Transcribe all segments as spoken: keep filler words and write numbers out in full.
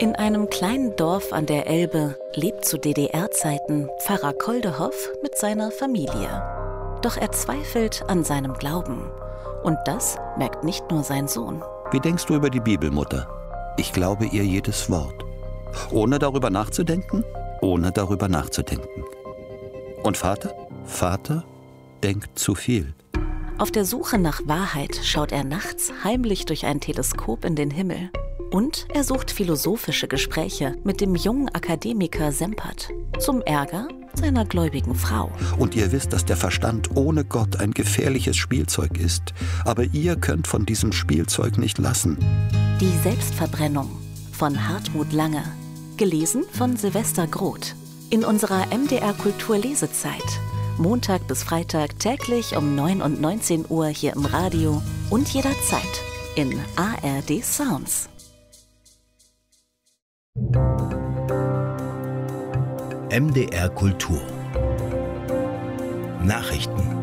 In einem kleinen Dorf an der Elbe lebt zu D D R-Zeiten Pfarrer Koldehoff mit seiner Familie. Doch er zweifelt an seinem Glauben. Und das merkt nicht nur sein Sohn. Wie denkst du über die Bibel, Mutter? Ich glaube ihr jedes Wort. Ohne darüber nachzudenken? Ohne darüber nachzudenken. Und Vater? Vater denkt zu viel. Auf der Suche nach Wahrheit schaut er nachts heimlich durch ein Teleskop in den Himmel. Und er sucht philosophische Gespräche mit dem jungen Akademiker Sempert. Zum Ärger seiner gläubigen Frau. Und ihr wisst, dass der Verstand ohne Gott ein gefährliches Spielzeug ist. Aber ihr könnt von diesem Spielzeug nicht lassen. Die Selbstverbrennung von Hartmut Lange. Gelesen von Silvester Groth. In unserer M D R Kulturlesezeit. Montag bis Freitag täglich um neun und neunzehn Uhr hier im Radio und jederzeit in A R D Sounds. M D R Kultur Nachrichten.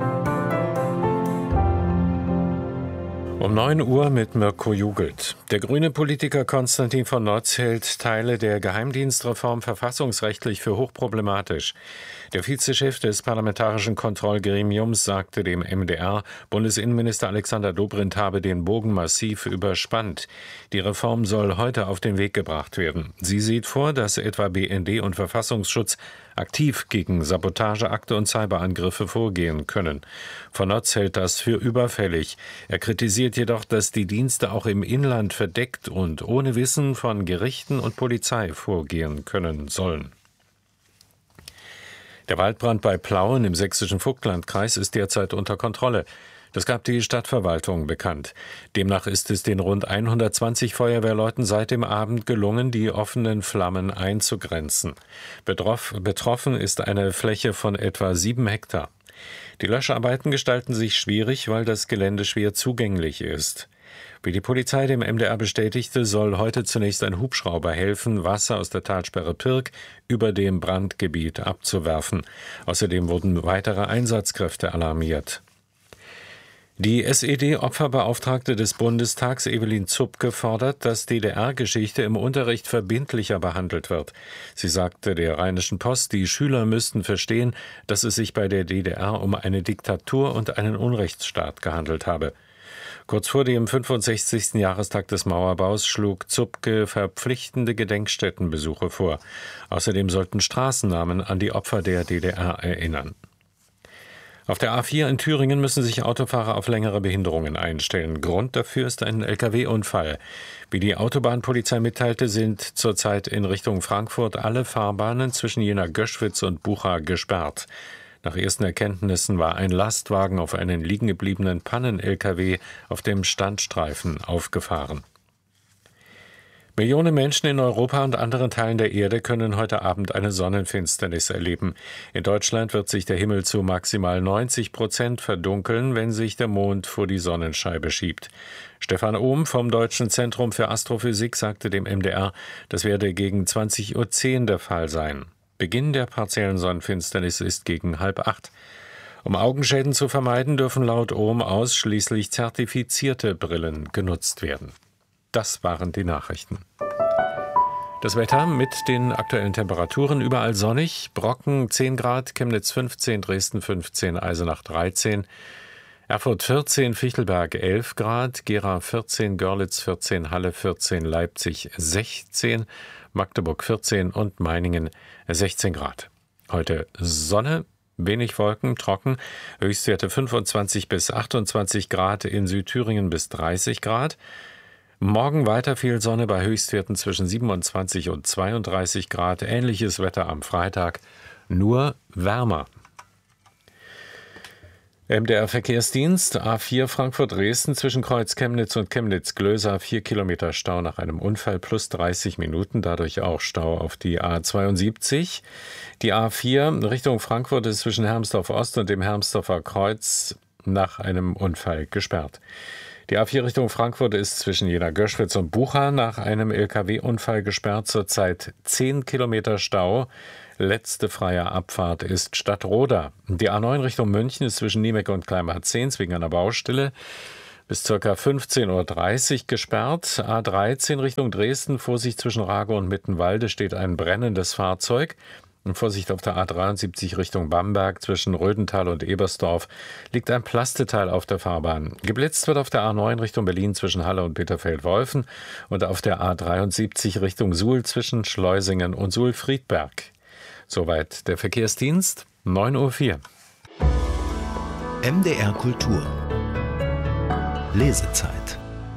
Um neun Uhr mit Mirko Jugelt. Der grüne Politiker Konstantin von Notz hält Teile der Geheimdienstreform verfassungsrechtlich für hochproblematisch. Der Vizechef des Parlamentarischen Kontrollgremiums sagte dem M D R, Bundesinnenminister Alexander Dobrindt habe den Bogen massiv überspannt. Die Reform soll heute auf den Weg gebracht werden. Sie sieht vor, dass etwa B N D und Verfassungsschutz aktiv gegen Sabotageakte und Cyberangriffe vorgehen können. Von Notz hält das für überfällig. Er kritisiert jedoch, dass die Dienste auch im Inland verdeckt und ohne Wissen von Gerichten und Polizei vorgehen können sollen. Der Waldbrand bei Plauen im sächsischen Vogtlandkreis ist derzeit unter Kontrolle. Das gab die Stadtverwaltung bekannt. Demnach ist es den rund hundertzwanzig Feuerwehrleuten seit dem Abend gelungen, die offenen Flammen einzugrenzen. Betroff, betroffen ist eine Fläche von etwa sieben Hektar. Die Löscharbeiten gestalten sich schwierig, weil das Gelände schwer zugänglich ist. Wie die Polizei dem M D R bestätigte, soll heute zunächst ein Hubschrauber helfen, Wasser aus der Talsperre Pirk über dem Brandgebiet abzuwerfen. Außerdem wurden weitere Einsatzkräfte alarmiert. Die S E D-Opferbeauftragte des Bundestags Evelyn Zupke fordert, dass D D R-Geschichte im Unterricht verbindlicher behandelt wird. Sie sagte der Rheinischen Post, die Schüler müssten verstehen, dass es sich bei der D D R um eine Diktatur und einen Unrechtsstaat gehandelt habe. Kurz vor dem fünfundsechzigsten Jahrestag des Mauerbaus schlug Zupke verpflichtende Gedenkstättenbesuche vor. Außerdem sollten Straßennamen an die Opfer der D D R erinnern. Auf der A vier in Thüringen müssen sich Autofahrer auf längere Behinderungen einstellen. Grund dafür ist ein L K W-Unfall. Wie die Autobahnpolizei mitteilte, sind zurzeit in Richtung Frankfurt alle Fahrbahnen zwischen Jena-Göschwitz und Bucha gesperrt. Nach ersten Erkenntnissen war ein Lastwagen auf einen liegengebliebenen Pannen-L K W auf dem Standstreifen aufgefahren. Millionen Menschen in Europa und anderen Teilen der Erde können heute Abend eine Sonnenfinsternis erleben. In Deutschland wird sich der Himmel zu maximal neunzig Prozent verdunkeln, wenn sich der Mond vor die Sonnenscheibe schiebt. Stefan Ohm vom Deutschen Zentrum für Astrophysik sagte dem M D R, das werde gegen zwanzig Uhr zehn der Fall sein. Beginn der partiellen Sonnenfinsternis ist gegen halb acht. Um Augenschäden zu vermeiden, dürfen laut Ohm ausschließlich zertifizierte Brillen genutzt werden. Das waren die Nachrichten. Das Wetter mit den aktuellen Temperaturen: überall sonnig, Brocken zehn Grad, Chemnitz fünfzehn, Dresden fünfzehn, Eisenach dreizehn, Erfurt vierzehn, Fichtelberg elf Grad, Gera vierzehn, Görlitz vierzehn, Halle vierzehn, Leipzig sechzehn, Magdeburg vierzehn und Meiningen sechzehn Grad. Heute Sonne, wenig Wolken, trocken, Höchstwerte fünfundzwanzig bis achtundzwanzig Grad, in Südthüringen bis dreißig Grad. Morgen weiter viel Sonne bei Höchstwerten zwischen siebenundzwanzig und zweiunddreißig Grad. Ähnliches Wetter am Freitag, nur wärmer. M D R-Verkehrsdienst A vier Frankfurt-Dresden zwischen Kreuz Chemnitz und Chemnitz-Glöser, vier Kilometer Stau nach einem Unfall plus dreißig Minuten, dadurch auch Stau auf die A zweiundsiebzig. Die A vier Richtung Frankfurt ist zwischen Hermsdorf Ost und dem Hermsdorfer Kreuz nach einem Unfall gesperrt. Die A vier Richtung Frankfurt ist zwischen Jena-Göschwitz und Bucha nach einem L K W-Unfall gesperrt. Zurzeit zehn Kilometer Stau. Letzte freie Abfahrt ist Stadtroda. Die A neun Richtung München ist zwischen Niemek und Kleinbad-Zehns wegen einer Baustelle bis ca. fünfzehn Uhr dreißig gesperrt. A dreizehn Richtung Dresden, Vorsicht zwischen Rage und Mittenwalde steht ein brennendes Fahrzeug. Und Vorsicht auf der A dreiundsiebzig Richtung Bamberg, zwischen Rödental und Ebersdorf liegt ein Plasteteil auf der Fahrbahn. Geblitzt wird auf der A neun Richtung Berlin zwischen Halle und Peterfeld-Wolfen und auf der A dreiundsiebzig Richtung Suhl zwischen Schleusingen und Suhl-Friedberg. Soweit der Verkehrsdienst, neun Uhr vier. M D R Kultur Lesezeit.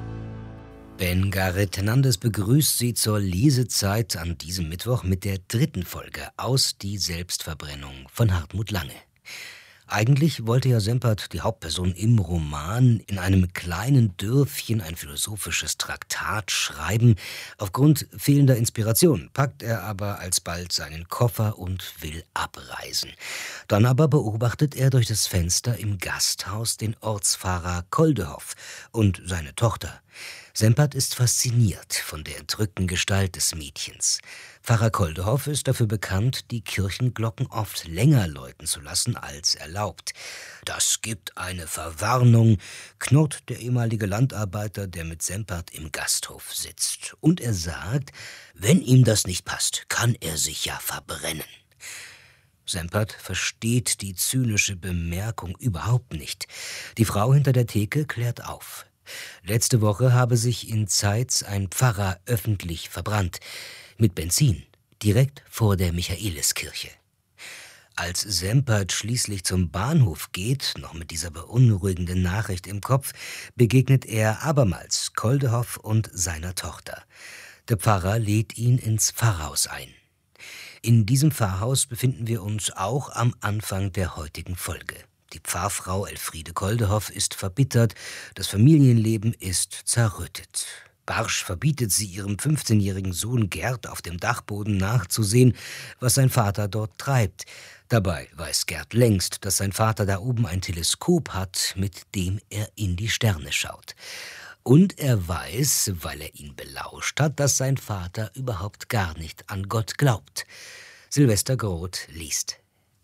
Ben Gareth Hernandez begrüßt Sie zur Lesezeit an diesem Mittwoch mit der dritten Folge aus Die Selbstverbrennung von Hartmut Lange. Eigentlich wollte ja Sempert, die Hauptperson im Roman, in einem kleinen Dörfchen ein philosophisches Traktat schreiben. Aufgrund fehlender Inspiration packt er aber alsbald seinen Koffer und will abreisen. Dann aber beobachtet er durch das Fenster im Gasthaus den Ortsfahrer Koldehoff und seine Tochter. Sempert ist fasziniert von der entrückten Gestalt des Mädchens. Pfarrer Koldehoff ist dafür bekannt, die Kirchenglocken oft länger läuten zu lassen als erlaubt. Das gibt eine Verwarnung, knurrt der ehemalige Landarbeiter, der mit Sempert im Gasthof sitzt. Und er sagt, wenn ihm das nicht passt, kann er sich ja verbrennen. Sempert versteht die zynische Bemerkung überhaupt nicht. Die Frau hinter der Theke klärt auf. Letzte Woche habe sich in Zeitz ein Pfarrer öffentlich verbrannt. Mit Benzin, direkt vor der Michaeliskirche. Als Sempert schließlich zum Bahnhof geht, noch mit dieser beunruhigenden Nachricht im Kopf, begegnet er abermals Koldehoff und seiner Tochter. Der Pfarrer lädt ihn ins Pfarrhaus ein. In diesem Pfarrhaus befinden wir uns auch am Anfang der heutigen Folge. Die Pfarrfrau Elfriede Koldehoff ist verbittert, das Familienleben ist zerrüttet. Barsch verbietet sie ihrem fünfzehnjährigen Sohn Gerd auf dem Dachboden nachzusehen, was sein Vater dort treibt. Dabei weiß Gerd längst, dass sein Vater da oben ein Teleskop hat, mit dem er in die Sterne schaut. Und er weiß, weil er ihn belauscht hat, dass sein Vater überhaupt gar nicht an Gott glaubt. Silvester Groth liest.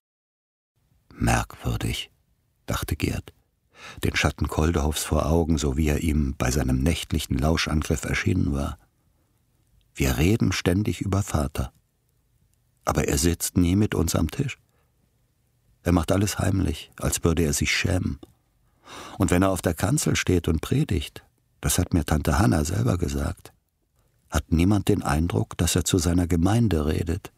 Merkwürdig, dachte Gerd, den Schatten Koldehoffs vor Augen, so wie er ihm bei seinem nächtlichen Lauschangriff erschienen war. Wir reden ständig über Vater, aber er sitzt nie mit uns am Tisch. Er macht alles heimlich, als würde er sich schämen. Und wenn er auf der Kanzel steht und predigt, das hat mir Tante Hanna selber gesagt, hat niemand den Eindruck, dass er zu seiner Gemeinde redet.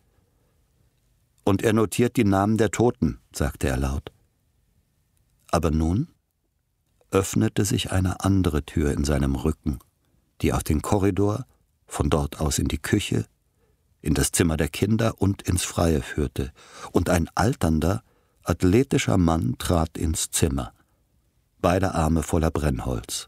Und er notiert die Namen der Toten, sagte er laut. Aber nun öffnete sich eine andere Tür in seinem Rücken, die auf den Korridor, von dort aus in die Küche, in das Zimmer der Kinder und ins Freie führte, und ein alternder, athletischer Mann trat ins Zimmer, beide Arme voller Brennholz.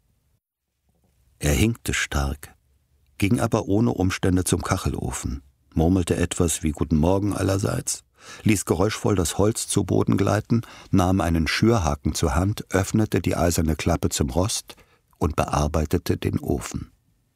Er hinkte stark, ging aber ohne Umstände zum Kachelofen, murmelte etwas wie »Guten Morgen« allerseits, ließ geräuschvoll das Holz zu Boden gleiten, nahm einen Schürhaken zur Hand, öffnete die eiserne Klappe zum Rost und bearbeitete den Ofen.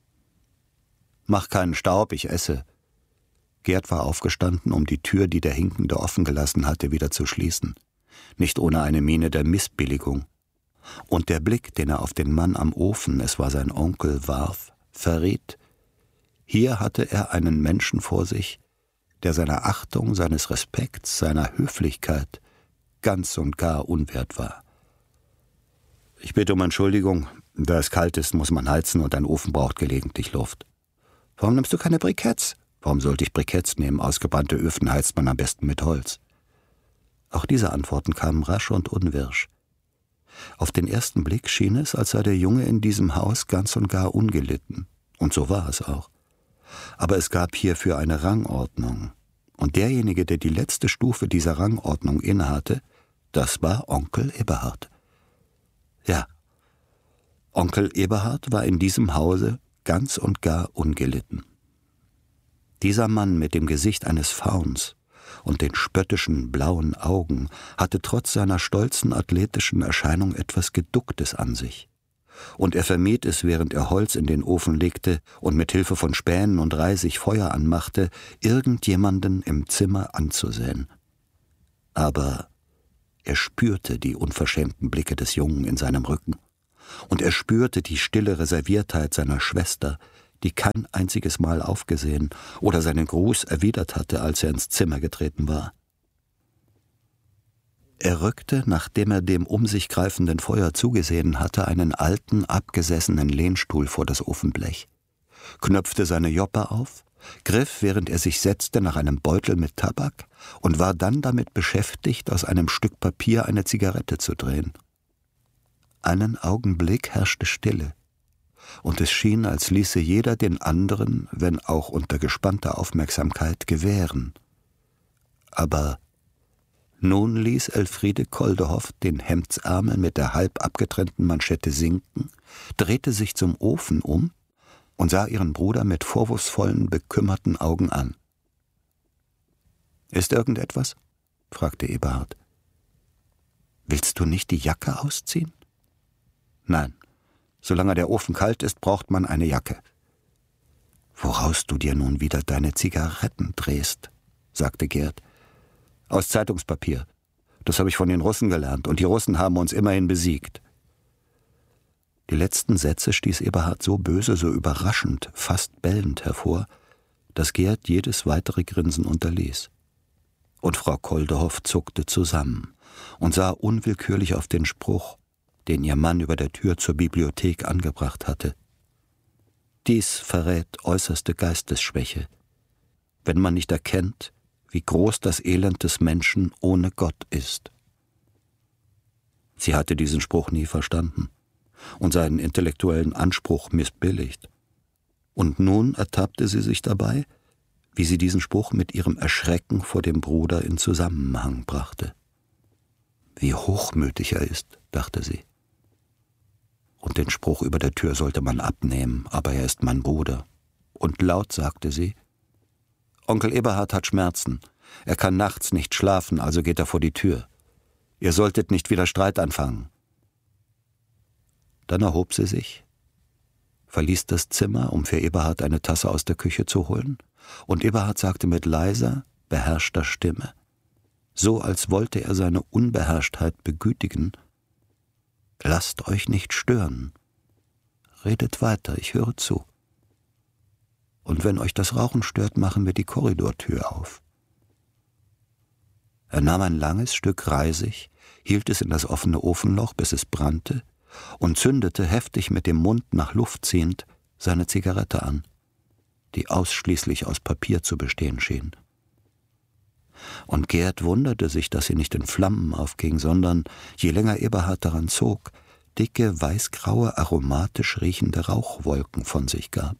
»Mach keinen Staub, ich esse.« Gerd war aufgestanden, um die Tür, die der Hinkende offen gelassen hatte, wieder zu schließen, nicht ohne eine Miene der Missbilligung. Und der Blick, den er auf den Mann am Ofen, es war sein Onkel, warf, verriet, hier hatte er einen Menschen vor sich, der seiner Achtung, seines Respekts, seiner Höflichkeit ganz und gar unwert war. »Ich bitte um Entschuldigung, da es kalt ist, muss man heizen und ein Ofen braucht gelegentlich Luft.« »Warum nimmst du keine Briketts?« »Warum sollte ich Briketts nehmen? Ausgebrannte Öfen heizt man am besten mit Holz.« Auch diese Antworten kamen rasch und unwirsch. Auf den ersten Blick schien es, als sei der Junge in diesem Haus ganz und gar ungelitten. Und so war es auch. Aber es gab hierfür eine Rangordnung. Und derjenige, der die letzte Stufe dieser Rangordnung innehatte, das war Onkel Eberhard. Ja, Onkel Eberhard war in diesem Hause ganz und gar ungelitten. Dieser Mann mit dem Gesicht eines Fauns und den spöttischen blauen Augen hatte trotz seiner stolzen athletischen Erscheinung etwas Geducktes an sich. Und er vermied es, während er Holz in den Ofen legte und mit Hilfe von Spänen und Reisig Feuer anmachte, irgendjemanden im Zimmer anzusehen. Aber er spürte die unverschämten Blicke des Jungen in seinem Rücken und er spürte die stille Reserviertheit seiner Schwester, die kein einziges Mal aufgesehen oder seinen Gruß erwidert hatte, als er ins Zimmer getreten war. Er rückte, nachdem er dem um sich greifenden Feuer zugesehen hatte, einen alten, abgesessenen Lehnstuhl vor das Ofenblech, knöpfte seine Joppe auf, griff, während er sich setzte, nach einem Beutel mit Tabak und war dann damit beschäftigt, aus einem Stück Papier eine Zigarette zu drehen. Einen Augenblick herrschte Stille, und es schien, als ließe jeder den anderen, wenn auch unter gespannter Aufmerksamkeit, gewähren. Aber nun ließ Elfriede Koldehoff den Hemdsärmel mit der halb abgetrennten Manschette sinken, drehte sich zum Ofen um und sah ihren Bruder mit vorwurfsvollen, bekümmerten Augen an. »Ist irgendetwas?« fragte Eberhard. »Willst du nicht die Jacke ausziehen?« »Nein. Solange der Ofen kalt ist, braucht man eine Jacke.« »Woraus du dir nun wieder deine Zigaretten drehst«, sagte Gerd. »Aus Zeitungspapier. Das habe ich von den Russen gelernt, und die Russen haben uns immerhin besiegt.« Die letzten Sätze stieß Eberhard so böse, so überraschend, fast bellend hervor, dass Gerd jedes weitere Grinsen unterließ. Und Frau Koldehoff zuckte zusammen und sah unwillkürlich auf den Spruch, den ihr Mann über der Tür zur Bibliothek angebracht hatte. Dies verrät äußerste Geistesschwäche, wenn man nicht erkennt, wie groß das Elend des Menschen ohne Gott ist. Sie hatte diesen Spruch nie verstanden und seinen intellektuellen Anspruch missbilligt. Und nun ertappte sie sich dabei, wie sie diesen Spruch mit ihrem Erschrecken vor dem Bruder in Zusammenhang brachte. Wie hochmütig er ist, dachte sie. Und den Spruch über der Tür sollte man abnehmen, aber er ist mein Bruder. Und laut sagte sie: »Onkel Eberhard hat Schmerzen. Er kann nachts nicht schlafen, also geht er vor die Tür. Ihr solltet nicht wieder Streit anfangen.« Dann erhob sie sich, verließ das Zimmer, um für Eberhard eine Tasse aus der Küche zu holen, und Eberhard sagte mit leiser, beherrschter Stimme, so als wollte er seine Unbeherrschtheit begütigen: »Lasst euch nicht stören. Redet weiter, ich höre zu. Und wenn euch das Rauchen stört, machen wir die Korridortür auf.« Er nahm ein langes Stück Reisig, hielt es in das offene Ofenloch, bis es brannte, und zündete, heftig mit dem Mund nach Luft ziehend, seine Zigarette an, die ausschließlich aus Papier zu bestehen schien. Und Gerd wunderte sich, dass sie nicht in Flammen aufging, sondern, je länger Eberhard daran zog, dicke, weißgraue, aromatisch riechende Rauchwolken von sich gab.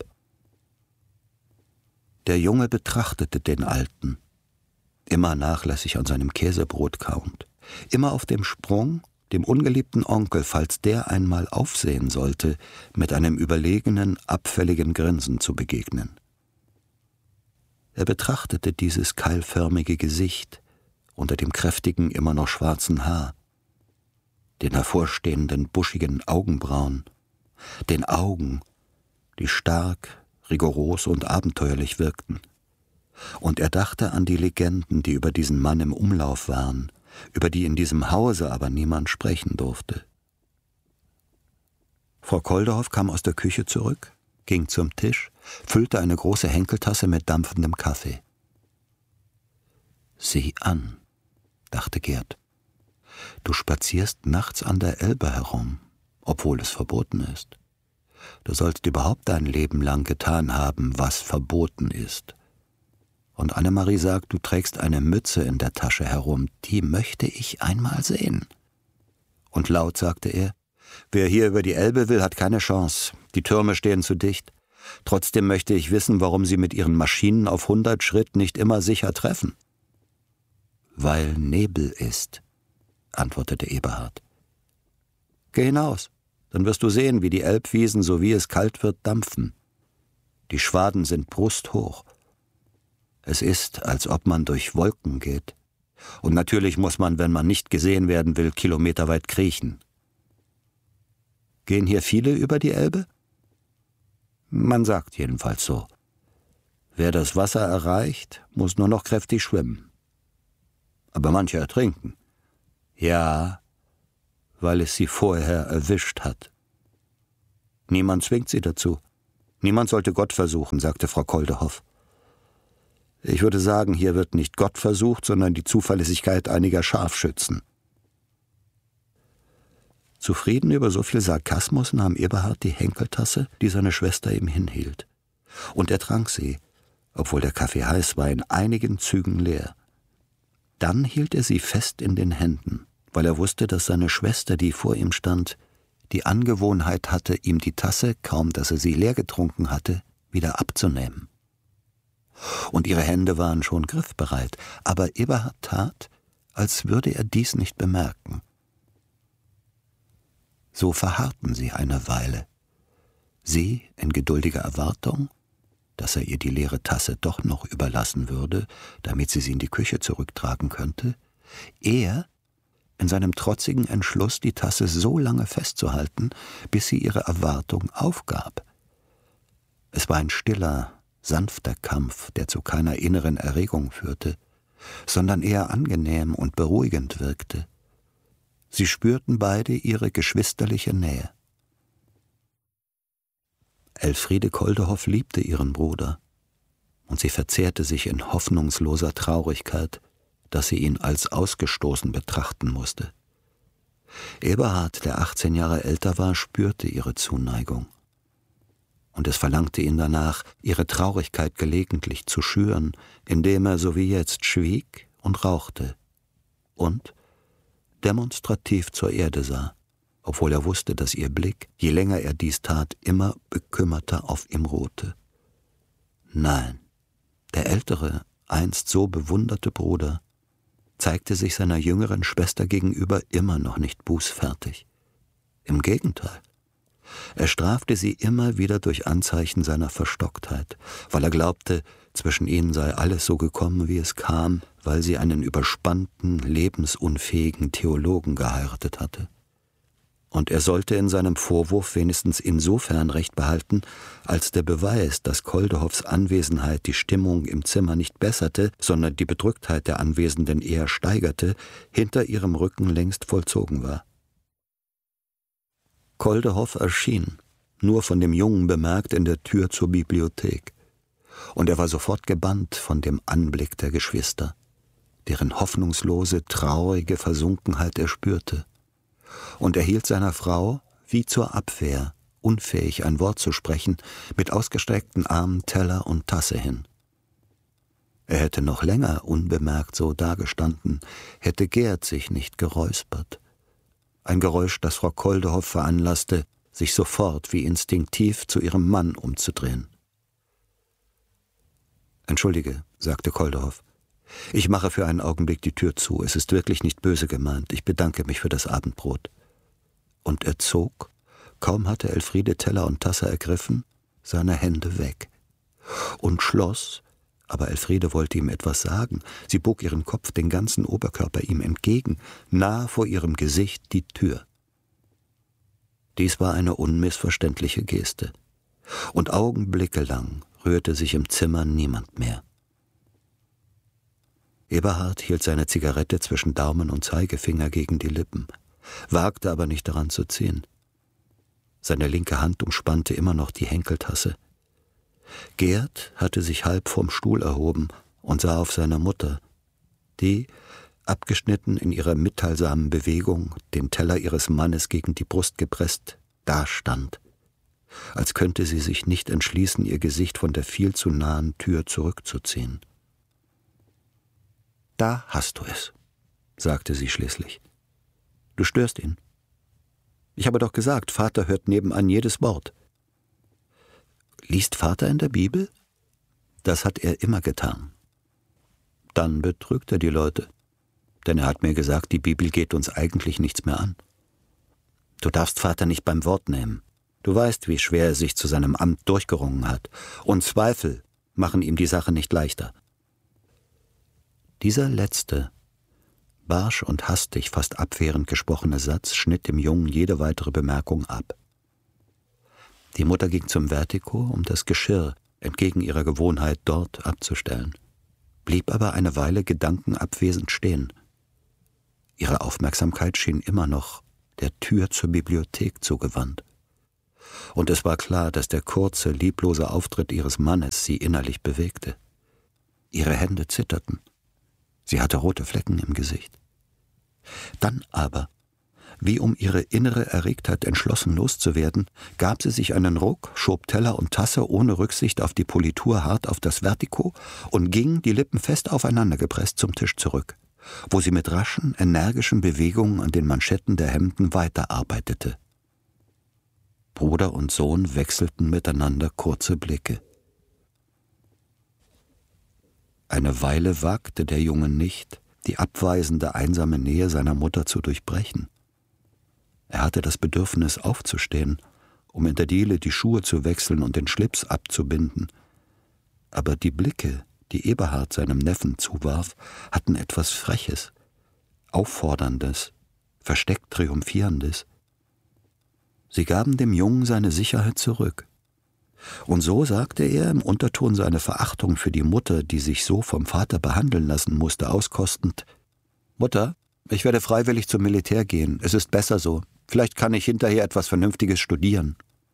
Der Junge betrachtete den Alten, immer nachlässig an seinem Käsebrot kauend, immer auf dem Sprung, dem ungeliebten Onkel, falls der einmal aufsehen sollte, mit einem überlegenen, abfälligen Grinsen zu begegnen. Er betrachtete dieses keilförmige Gesicht unter dem kräftigen, immer noch schwarzen Haar, den hervorstehenden, buschigen Augenbrauen, den Augen, die stark, rigoros und abenteuerlich wirkten. Und er dachte an die Legenden, die über diesen Mann im Umlauf waren, über die in diesem Hause aber niemand sprechen durfte. Frau Koldehoff kam aus der Küche zurück, ging zum Tisch, füllte eine große Henkeltasse mit dampfendem Kaffee. »Sieh an«, dachte Gerd, »du spazierst nachts an der Elbe herum, obwohl es verboten ist. Du sollst überhaupt dein Leben lang getan haben, was verboten ist. Und Annemarie sagt, du trägst eine Mütze in der Tasche herum, die möchte ich einmal sehen.« Und laut sagte er: »Wer hier über die Elbe will, hat keine Chance. Die Türme stehen zu dicht. Trotzdem möchte ich wissen, warum sie mit ihren Maschinen auf hundert Schritt nicht immer sicher treffen.« »Weil Nebel ist«, antwortete Eberhard. »Geh hinaus, dann wirst du sehen, wie die Elbwiesen, so wie es kalt wird, dampfen. Die Schwaden sind brusthoch. Es ist, als ob man durch Wolken geht. Und natürlich muss man, wenn man nicht gesehen werden will, kilometerweit kriechen. Gehen hier viele über die Elbe? Man sagt jedenfalls so. Wer das Wasser erreicht, muss nur noch kräftig schwimmen. Aber manche ertrinken. Ja, weil es sie vorher erwischt hat. Niemand zwingt sie dazu. Niemand sollte Gott versuchen, sagte Frau Koldehoff. Ich würde sagen, hier wird nicht Gott versucht, sondern die Zuverlässigkeit einiger Scharfschützen. Zufrieden über so viel Sarkasmus nahm Eberhard die Henkeltasse, die seine Schwester ihm hinhielt. Und er trank sie, obwohl der Kaffee heiß war, in einigen Zügen leer. Dann hielt er sie fest in den Händen, weil er wusste, dass seine Schwester, die vor ihm stand, die Angewohnheit hatte, ihm die Tasse, kaum dass er sie leer getrunken hatte, wieder abzunehmen. Und ihre Hände waren schon griffbereit, aber Eberhard tat, als würde er dies nicht bemerken. So verharrten sie eine Weile, sie in geduldiger Erwartung, dass er ihr die leere Tasse doch noch überlassen würde, damit sie sie in die Küche zurücktragen könnte, er in seinem trotzigen Entschluss, die Tasse so lange festzuhalten, bis sie ihre Erwartung aufgab. Es war ein stiller, sanfter Kampf, der zu keiner inneren Erregung führte, sondern eher angenehm und beruhigend wirkte. Sie spürten beide ihre geschwisterliche Nähe. Elfriede Koldehoff liebte ihren Bruder, und sie verzehrte sich in hoffnungsloser Traurigkeit, dass sie ihn als ausgestoßen betrachten musste. Eberhard, der achtzehn Jahre älter war, spürte ihre Zuneigung. Und es verlangte ihn danach, ihre Traurigkeit gelegentlich zu schüren, indem er so wie jetzt schwieg und rauchte und demonstrativ zur Erde sah, obwohl er wusste, dass ihr Blick, je länger er dies tat, immer bekümmerter auf ihm ruhte. Nein, der ältere, einst so bewunderte Bruder zeigte sich seiner jüngeren Schwester gegenüber immer noch nicht bußfertig. Im Gegenteil. Er strafte sie immer wieder durch Anzeichen seiner Verstocktheit, weil er glaubte, zwischen ihnen sei alles so gekommen, wie es kam, weil sie einen überspannten, lebensunfähigen Theologen geheiratet hatte. Und er sollte in seinem Vorwurf wenigstens insofern recht behalten, als der Beweis, dass Koldehoffs Anwesenheit die Stimmung im Zimmer nicht besserte, sondern die Bedrücktheit der Anwesenden eher steigerte, hinter ihrem Rücken längst vollzogen war. Koldehoff erschien, nur von dem Jungen bemerkt, in der Tür zur Bibliothek. Und er war sofort gebannt von dem Anblick der Geschwister, deren hoffnungslose, traurige Versunkenheit er spürte. Und er hielt seiner Frau, wie zur Abwehr, unfähig ein Wort zu sprechen, mit ausgestreckten Armen Teller und Tasse hin. Er hätte noch länger unbemerkt so dagestanden, hätte Gerd sich nicht geräuspert. Ein Geräusch, das Frau Koldehoff veranlasste, sich sofort wie instinktiv zu ihrem Mann umzudrehen. »Entschuldige«, sagte Koldehoff. »Ich mache für einen Augenblick die Tür zu. Es ist wirklich nicht böse gemeint. Ich bedanke mich für das Abendbrot.« Und er zog, kaum hatte Elfriede Teller und Tasse ergriffen, seine Hände weg und schloss, aber Elfriede wollte ihm etwas sagen. Sie bog ihren Kopf, den ganzen Oberkörper ihm entgegen, nahe vor ihrem Gesicht die Tür. Dies war eine unmissverständliche Geste, und augenblickelang rührte sich im Zimmer niemand mehr. Eberhard hielt seine Zigarette zwischen Daumen und Zeigefinger gegen die Lippen, wagte aber nicht daran zu ziehen. Seine linke Hand umspannte immer noch die Henkeltasse. Gerd hatte sich halb vom Stuhl erhoben und sah auf seine Mutter, die, abgeschnitten in ihrer mitteilsamen Bewegung, den Teller ihres Mannes gegen die Brust gepresst, dastand, als könnte sie sich nicht entschließen, ihr Gesicht von der viel zu nahen Tür zurückzuziehen. »Da hast du es«, sagte sie schließlich. »Du störst ihn. Ich habe doch gesagt, Vater hört nebenan jedes Wort.« »Liest Vater in der Bibel?« »Das hat er immer getan.« »Dann betrügt er die Leute, denn er hat mir gesagt, die Bibel geht uns eigentlich nichts mehr an. Du darfst Vater nicht beim Wort nehmen. Du weißt, wie schwer er sich zu seinem Amt durchgerungen hat, und Zweifel machen ihm die Sache nicht leichter.« Dieser letzte, barsch und hastig, fast abwehrend gesprochene Satz schnitt dem Jungen jede weitere Bemerkung ab. Die Mutter ging zum Vertigo, um das Geschirr entgegen ihrer Gewohnheit dort abzustellen, blieb aber eine Weile gedankenabwesend stehen. Ihre Aufmerksamkeit schien immer noch der Tür zur Bibliothek zugewandt. und es war klar, dass der kurze, lieblose Auftritt ihres Mannes sie innerlich bewegte. Ihre Hände zitterten. Sie hatte rote Flecken im Gesicht. Dann aber, wie um ihre innere Erregtheit entschlossen loszuwerden, gab sie sich einen Ruck, schob Teller und Tasse ohne Rücksicht auf die Politur hart auf das Vertiko und ging, die Lippen fest aufeinander gepresst, zum Tisch zurück, wo sie mit raschen, energischen Bewegungen an den Manschetten der Hemden weiterarbeitete. Bruder und Sohn wechselten miteinander kurze Blicke. Eine Weile wagte der Junge nicht, die abweisende, einsame Nähe seiner Mutter zu durchbrechen. Er hatte das Bedürfnis, aufzustehen, um in der Diele die Schuhe zu wechseln und den Schlips abzubinden. Aber die Blicke, die Eberhard seinem Neffen zuwarf, hatten etwas Freches, Aufforderndes, versteckt Triumphierendes. Sie gaben dem Jungen seine Sicherheit zurück. Und so sagte er im Unterton seine Verachtung für die Mutter, die sich so vom Vater behandeln lassen musste, auskostend: »Mutter, ich werde freiwillig zum Militär gehen. Es ist besser so. Vielleicht kann ich hinterher etwas Vernünftiges studieren.«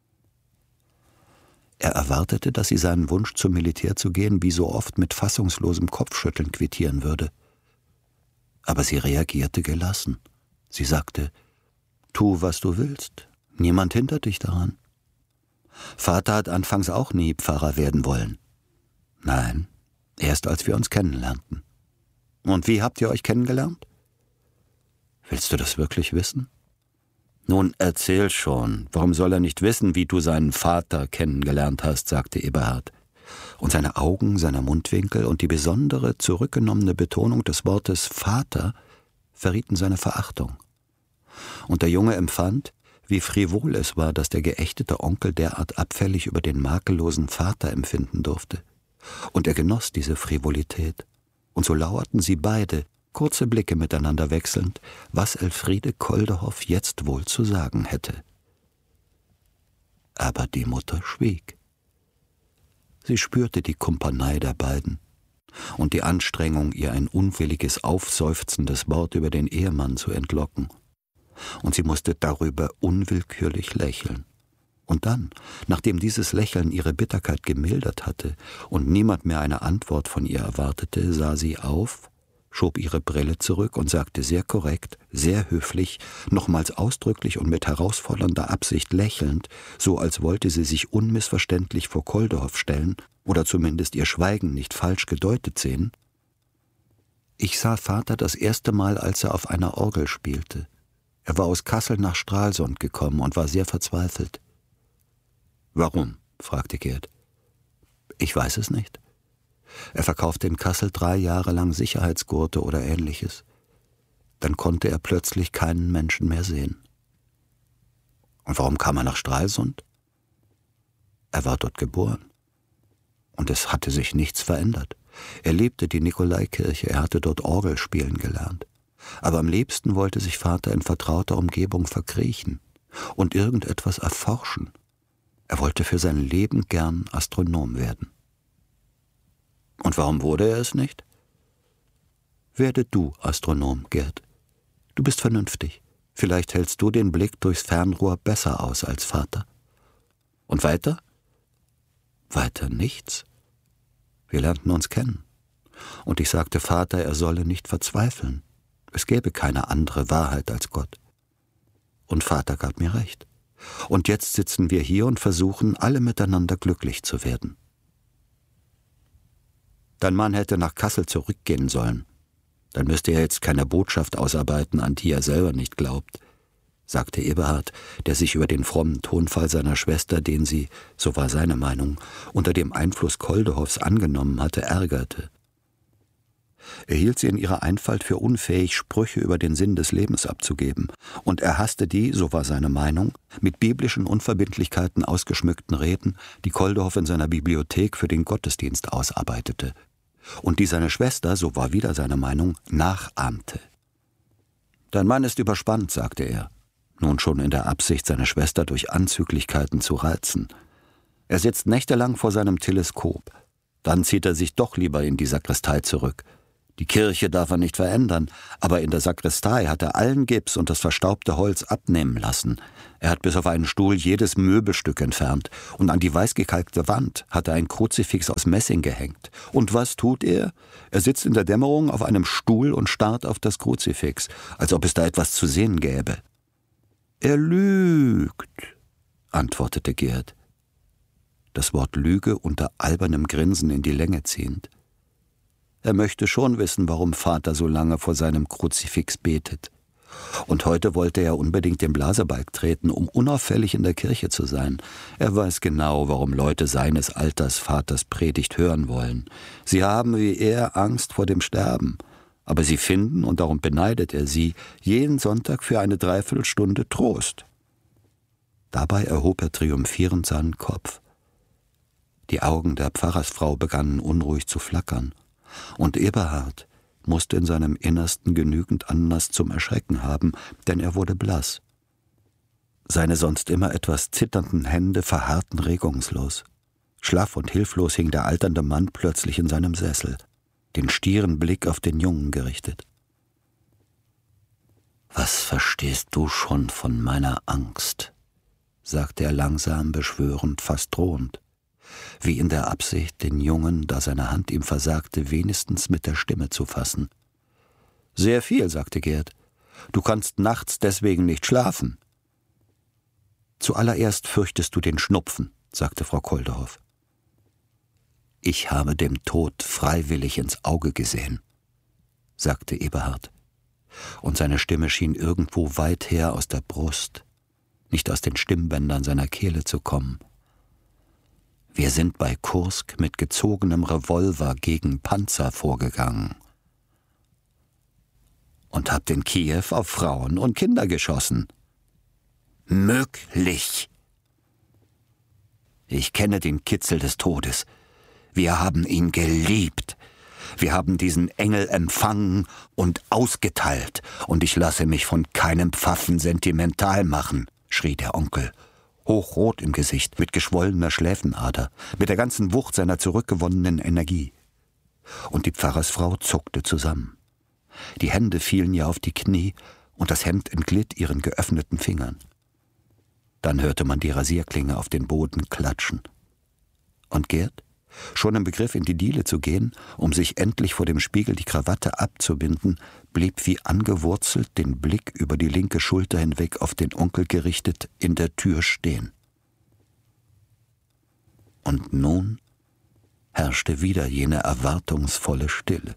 Er erwartete, dass sie seinen Wunsch, zum Militär zu gehen, wie so oft mit fassungslosem Kopfschütteln quittieren würde. Aber sie reagierte gelassen. Sie sagte: »Tu, was du willst. Niemand hindert dich daran. Vater hat anfangs auch nie Pfarrer werden wollen.« »Nein, erst als wir uns kennenlernten.« »Und wie habt ihr euch kennengelernt?« »Willst du das wirklich wissen?« »Nun, erzähl schon. Warum soll er nicht wissen, wie du seinen Vater kennengelernt hast?« sagte Eberhard. Und seine Augen, seine Mundwinkel und die besondere, zurückgenommene Betonung des Wortes Vater verrieten seine Verachtung. Und der Junge empfand, wie frivol es war, dass der geächtete Onkel derart abfällig über den makellosen Vater empfinden durfte. Und er genoss diese Frivolität. Und so lauerten sie beide, kurze Blicke miteinander wechselnd, was Elfriede Koldehoff jetzt wohl zu sagen hätte. Aber die Mutter schwieg. Sie spürte die Kumpanei der beiden und die Anstrengung, ihr ein unwilliges, aufseufzendes Wort über den Ehemann zu entlocken. Und sie musste darüber unwillkürlich lächeln. Und dann, nachdem dieses Lächeln ihre Bitterkeit gemildert hatte und niemand mehr eine Antwort von ihr erwartete, sah sie auf, schob ihre Brille zurück und sagte sehr korrekt, sehr höflich, nochmals ausdrücklich und mit herausfordernder Absicht lächelnd, so als wollte sie sich unmissverständlich vor Koldehoff stellen oder zumindest ihr Schweigen nicht falsch gedeutet sehen: »Ich sah Vater das erste Mal, als er auf einer Orgel spielte. Er war aus Kassel nach Stralsund gekommen und war sehr verzweifelt.« »Warum?« fragte Gerd. »Ich weiß es nicht. Er verkaufte in Kassel drei Jahre lang Sicherheitsgurte oder Ähnliches. Dann konnte er plötzlich keinen Menschen mehr sehen.« »Und warum kam er nach Stralsund?« »Er war dort geboren. Und es hatte sich nichts verändert. Er liebte die Nikolaikirche, er hatte dort Orgel spielen gelernt. Aber am liebsten wollte sich Vater in vertrauter Umgebung verkriechen und irgendetwas erforschen. Er wollte für sein Leben gern Astronom werden.« »Und warum wurde er es nicht?« »Werde du Astronom, Gerd. Du bist vernünftig. Vielleicht hältst du den Blick durchs Fernrohr besser aus als Vater.« »Und weiter?« »Weiter nichts. Wir lernten uns kennen. Und ich sagte Vater, er solle nicht verzweifeln. Es gäbe keine andere Wahrheit als Gott. Und Vater gab mir recht. Und jetzt sitzen wir hier und versuchen, alle miteinander glücklich zu werden.« »Dein Mann hätte nach Kassel zurückgehen sollen. Dann müsste er jetzt keine Botschaft ausarbeiten, an die er selber nicht glaubt«, sagte Eberhard, der sich über den frommen Tonfall seiner Schwester, den sie, so war seine Meinung, unter dem Einfluss Koldehoffs angenommen hatte, ärgerte. Er hielt sie in ihrer Einfalt für unfähig, Sprüche über den Sinn des Lebens abzugeben, und er hasste die, so war seine Meinung, mit biblischen Unverbindlichkeiten ausgeschmückten Reden, die Koldehoff in seiner Bibliothek für den Gottesdienst ausarbeitete, und die seine Schwester, so war wieder seine Meinung, nachahmte. »Dein Mann ist überspannt«, sagte er, nun schon in der Absicht, seine Schwester durch Anzüglichkeiten zu reizen. »Er sitzt nächtelang vor seinem Teleskop. Dann zieht er sich doch lieber in die Sakristei zurück. Die Kirche darf er nicht verändern, aber in der Sakristei hat er allen Gips und das verstaubte Holz abnehmen lassen. Er hat bis auf einen Stuhl jedes Möbelstück entfernt und an die weißgekalkte Wand hat er ein Kruzifix aus Messing gehängt. Und was tut er? Er sitzt in der Dämmerung auf einem Stuhl und starrt auf das Kruzifix, als ob es da etwas zu sehen gäbe. »Er lügt«, antwortete Gerd. Das Wort Lüge unter albernem Grinsen in die Länge ziehend. Er möchte schon wissen, warum Vater so lange vor seinem Kruzifix betet. Und heute wollte er unbedingt den Blasebalg treten, um unauffällig in der Kirche zu sein. Er weiß genau, warum Leute seines Alters Vaters Predigt hören wollen. Sie haben wie er Angst vor dem Sterben. Aber sie finden, und darum beneidet er sie, jeden Sonntag für eine Dreiviertelstunde Trost. Dabei erhob er triumphierend seinen Kopf. Die Augen der Pfarrersfrau begannen unruhig zu flackern. Und Eberhard musste in seinem Innersten genügend Anlass zum Erschrecken haben, denn er wurde blass. Seine sonst immer etwas zitternden Hände verharrten regungslos. Schlaff und hilflos hing der alternde Mann plötzlich in seinem Sessel, den stieren Blick auf den Jungen gerichtet. »Was verstehst du schon von meiner Angst?« sagte er langsam, beschwörend, fast drohend, wie in der Absicht, den Jungen, da seine Hand ihm versagte, wenigstens mit der Stimme zu fassen. »Sehr viel«, sagte Gerd. »Du kannst nachts deswegen nicht schlafen.« »Zuallererst fürchtest du den Schnupfen«, sagte Frau Kolderhoff. »Ich habe dem Tod freiwillig ins Auge gesehen«, sagte Eberhard. Und seine Stimme schien irgendwo weit her aus der Brust, nicht aus den Stimmbändern seiner Kehle zu kommen. Wir sind bei Kursk mit gezogenem Revolver gegen Panzer vorgegangen und habt in Kiew auf Frauen und Kinder geschossen. Möglich. Ich kenne den Kitzel des Todes. Wir haben ihn geliebt. Wir haben diesen Engel empfangen und ausgeteilt. Und ich lasse mich von keinem Pfaffen sentimental machen, schrie der Onkel. Hochrot im Gesicht, mit geschwollener Schläfenader, mit der ganzen Wucht seiner zurückgewonnenen Energie. Und die Pfarrersfrau zuckte zusammen. Die Hände fielen ihr auf die Knie und das Hemd entglitt ihren geöffneten Fingern. Dann hörte man die Rasierklinge auf den Boden klatschen. Und Gerd, schon im Begriff in die Diele zu gehen, um sich endlich vor dem Spiegel die Krawatte abzubinden, blieb wie angewurzelt, den Blick über die linke Schulter hinweg auf den Onkel gerichtet, in der Tür stehen. Und nun herrschte wieder jene erwartungsvolle Stille.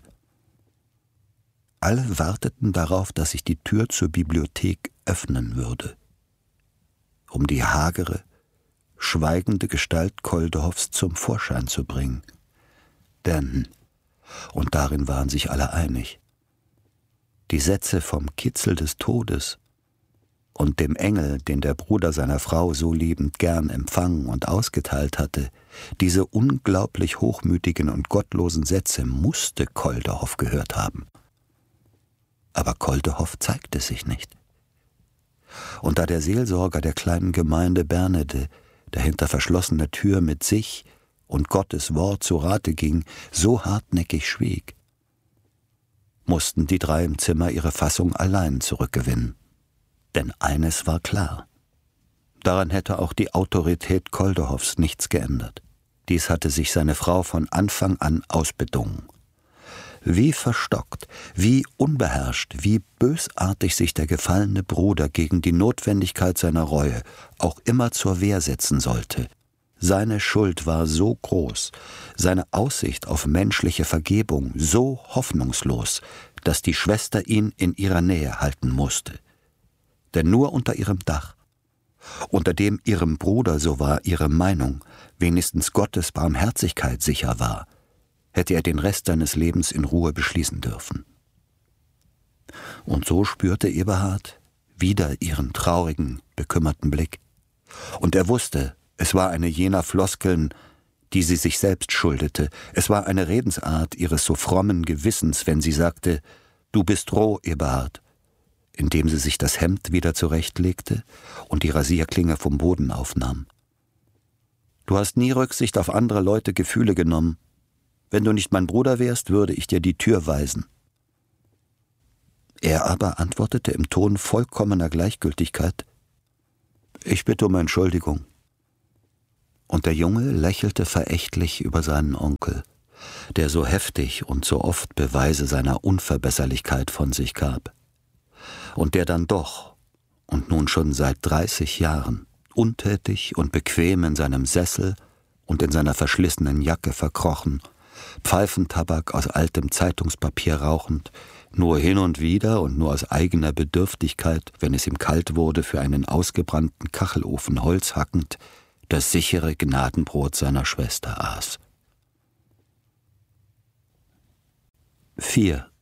Alle warteten darauf, dass sich die Tür zur Bibliothek öffnen würde, um die hagere, schweigende Gestalt Kolderhoffs zum Vorschein zu bringen. Denn, und darin waren sich alle einig, die Sätze vom Kitzel des Todes und dem Engel, den der Bruder seiner Frau so liebend gern empfangen und ausgeteilt hatte, diese unglaublich hochmütigen und gottlosen Sätze musste Kolderhoff gehört haben. Aber Kolderhoff zeigte sich nicht. Und da der Seelsorger der kleinen Gemeinde Bernede, der hinter verschlossener Tür mit sich und Gottes Wort zu Rate ging, so hartnäckig schwieg, mussten die drei im Zimmer ihre Fassung allein zurückgewinnen. Denn eines war klar: Daran hätte auch die Autorität Kolderhoffs nichts geändert. Dies hatte sich seine Frau von Anfang an ausbedungen. Wie verstockt, wie unbeherrscht, wie bösartig sich der gefallene Bruder gegen die Notwendigkeit seiner Reue auch immer zur Wehr setzen sollte. Seine Schuld war so groß, seine Aussicht auf menschliche Vergebung so hoffnungslos, dass die Schwester ihn in ihrer Nähe halten musste. Denn nur unter ihrem Dach, unter dem ihrem Bruder, so war ihre Meinung, wenigstens Gottes Barmherzigkeit sicher war, hätte er den Rest seines Lebens in Ruhe beschließen dürfen. Und so spürte Eberhard wieder ihren traurigen, bekümmerten Blick. Und er wusste, es war eine jener Floskeln, die sie sich selbst schuldete. Es war eine Redensart ihres so frommen Gewissens, wenn sie sagte: »Du bist roh, Eberhard«, indem sie sich das Hemd wieder zurechtlegte und die Rasierklinge vom Boden aufnahm. »Du hast nie Rücksicht auf andere Leute Gefühle genommen. Wenn du nicht mein Bruder wärst, würde ich dir die Tür weisen. Er aber antwortete im Ton vollkommener Gleichgültigkeit: Ich bitte um Entschuldigung. Und der Junge lächelte verächtlich über seinen Onkel, der so heftig und so oft Beweise seiner Unverbesserlichkeit von sich gab. Und der dann doch, und nun schon seit dreißig Jahren, untätig und bequem in seinem Sessel und in seiner verschlissenen Jacke verkrochen, Pfeifentabak aus altem Zeitungspapier rauchend, nur hin und wieder und nur aus eigener Bedürftigkeit, wenn es ihm kalt wurde, für einen ausgebrannten Kachelofen Holz hackend, das sichere Gnadenbrot seiner Schwester aß. vier.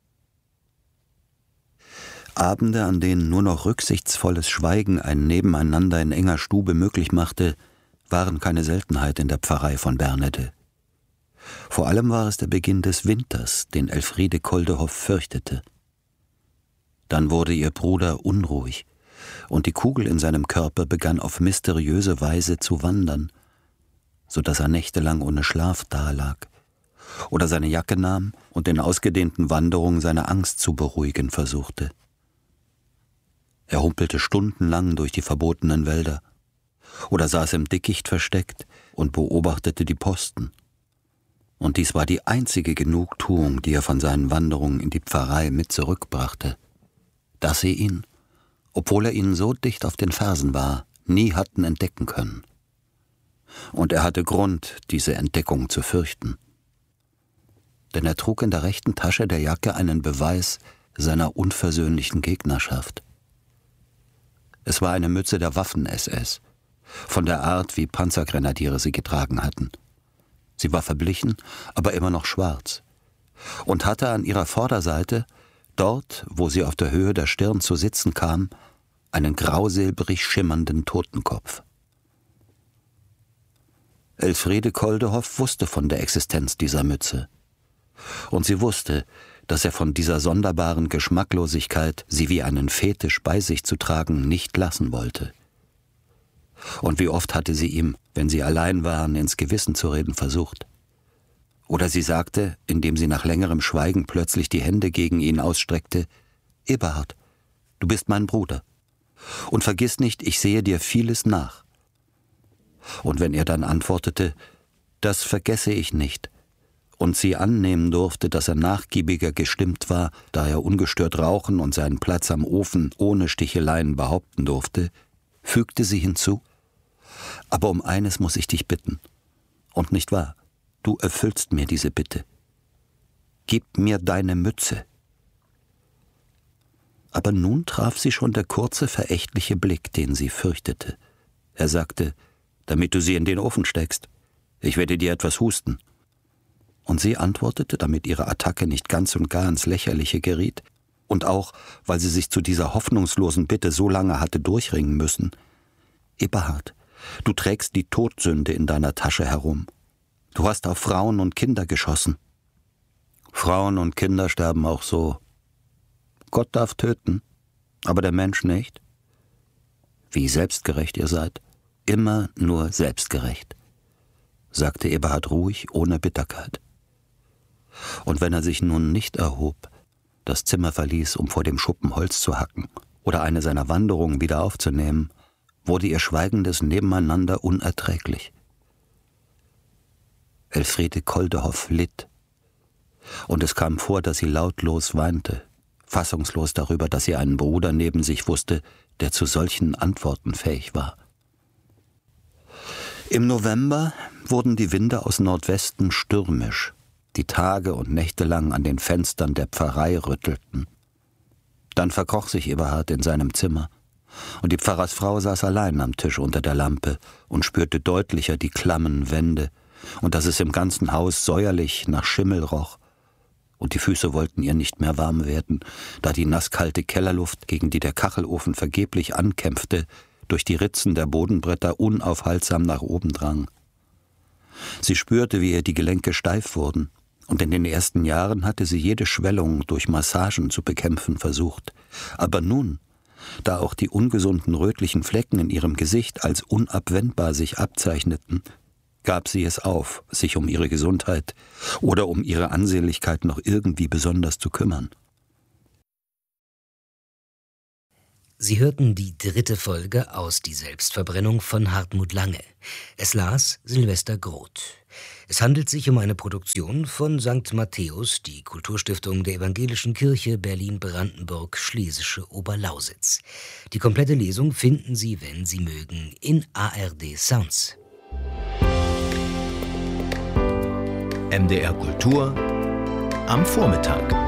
Abende, an denen nur noch rücksichtsvolles Schweigen ein Nebeneinander in enger Stube möglich machte, waren keine Seltenheit in der Pfarrei von Bernede. Vor allem war es der Beginn des Winters, den Elfriede Koldehoff fürchtete. Dann wurde ihr Bruder unruhig, und die Kugel in seinem Körper begann auf mysteriöse Weise zu wandern, so dass er nächtelang ohne Schlaf dalag, oder seine Jacke nahm und in ausgedehnten Wanderungen seine Angst zu beruhigen versuchte. Er humpelte stundenlang durch die verbotenen Wälder oder saß im Dickicht versteckt und beobachtete die Posten. Und dies war die einzige Genugtuung, die er von seinen Wanderungen in die Pfarrei mit zurückbrachte, dass sie ihn, obwohl er ihnen so dicht auf den Fersen war, nie hatten entdecken können. Und er hatte Grund, diese Entdeckung zu fürchten. Denn er trug in der rechten Tasche der Jacke einen Beweis seiner unversöhnlichen Gegnerschaft. Es war eine Mütze der Waffen-S S, von der Art, wie Panzergrenadiere sie getragen hatten. Sie war verblichen, aber immer noch schwarz, und hatte an ihrer Vorderseite, dort, wo sie auf der Höhe der Stirn zu sitzen kam, einen grausilbrig schimmernden Totenkopf. Elfriede Koldehoff wusste von der Existenz dieser Mütze. Und sie wusste, dass er von dieser sonderbaren Geschmacklosigkeit, sie wie einen Fetisch bei sich zu tragen, nicht lassen wollte. Und wie oft hatte sie ihm, wenn sie allein waren, ins Gewissen zu reden versucht. Oder sie sagte, indem sie nach längerem Schweigen plötzlich die Hände gegen ihn ausstreckte: Eberhard, du bist mein Bruder. Und vergiss nicht, ich sehe dir vieles nach. Und wenn er dann antwortete: Das vergesse ich nicht, und sie annehmen durfte, dass er nachgiebiger gestimmt war, da er ungestört rauchen und seinen Platz am Ofen ohne Sticheleien behaupten durfte, fügte sie hinzu: Aber um eines muss ich dich bitten. Und nicht wahr, du erfüllst mir diese Bitte. Gib mir deine Mütze. Aber nun traf sie schon der kurze, verächtliche Blick, den sie fürchtete. Er sagte: Damit du sie in den Ofen steckst. Ich werde dir etwas husten. Und sie antwortete, damit ihre Attacke nicht ganz und gar ins Lächerliche geriet, und auch, weil sie sich zu dieser hoffnungslosen Bitte so lange hatte durchringen müssen: Eberhard, du trägst die Todsünde in deiner Tasche herum. Du hast auf Frauen und Kinder geschossen. Frauen und Kinder sterben auch so. Gott darf töten, aber der Mensch nicht. Wie selbstgerecht ihr seid, immer nur selbstgerecht, sagte Eberhard ruhig, ohne Bitterkeit. Und wenn er sich nun nicht erhob, das Zimmer verließ, um vor dem Schuppen Holz zu hacken oder eine seiner Wanderungen wieder aufzunehmen, wurde ihr schweigendes Nebeneinander unerträglich. Elfriede Koldehoff litt, und es kam vor, dass sie lautlos weinte, fassungslos darüber, dass sie einen Bruder neben sich wusste, der zu solchen Antworten fähig war. Im November wurden die Winde aus Nordwesten stürmisch, die Tage und Nächte lang an den Fenstern der Pfarrei rüttelten. Dann verkroch sich Eberhard in seinem Zimmer, und die Pfarrersfrau saß allein am Tisch unter der Lampe und spürte deutlicher die klammen Wände und dass es im ganzen Haus säuerlich nach Schimmel roch, und die Füße wollten ihr nicht mehr warm werden, da die nasskalte Kellerluft, gegen die der Kachelofen vergeblich ankämpfte, durch die Ritzen der Bodenbretter unaufhaltsam nach oben drang. Sie spürte, wie ihr die Gelenke steif wurden, und in den ersten Jahren hatte sie jede Schwellung durch Massagen zu bekämpfen versucht. Aber nun, da auch die ungesunden rötlichen Flecken in ihrem Gesicht als unabwendbar sich abzeichneten, gab sie es auf, sich um ihre Gesundheit oder um ihre Ansehnlichkeit noch irgendwie besonders zu kümmern. Sie hörten die dritte Folge aus Die Selbstverbrennung von Hartmut Lange. Es las Silvester Groth. Es handelt sich um eine Produktion von Sankt Matthäus, die Kulturstiftung der Evangelischen Kirche Berlin-Brandenburg-Schlesische Oberlausitz. Die komplette Lesung finden Sie, wenn Sie mögen, in A R D Sounds. M D R Kultur am Vormittag.